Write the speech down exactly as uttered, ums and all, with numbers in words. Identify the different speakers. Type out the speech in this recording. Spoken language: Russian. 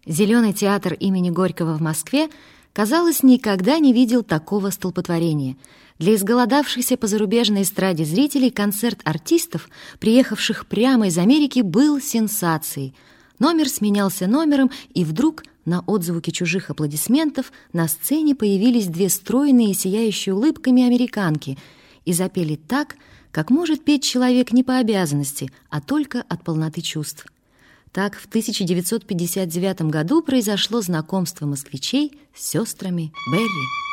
Speaker 1: Зеленый театр имени Горького в Москве, казалось, никогда не видел такого столпотворения. Для изголодавшихся по зарубежной эстраде зрителей концерт артистов, приехавших прямо из Америки, был сенсацией. Номер сменялся номером, и вдруг на отзвуки чужих аплодисментов на сцене появились две стройные, сияющие улыбками американки и запели так, как может петь человек не по обязанности, а только от полноты чувств. Так в тысяча девятьсот пятьдесят девятом году произошло знакомство москвичей с сестрами Берри.